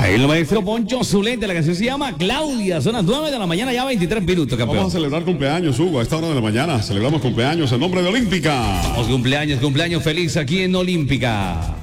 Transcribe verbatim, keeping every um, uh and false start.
Ahí el maestro Poncho Zuleta, la canción se llama Claudia, son las nueve de la mañana, ya veintitrés minutos, campeón. Vamos a celebrar cumpleaños, Hugo, a esta hora de la mañana. Celebramos cumpleaños en nombre de Olímpica. Vamos, cumpleaños, cumpleaños feliz aquí en Olímpica.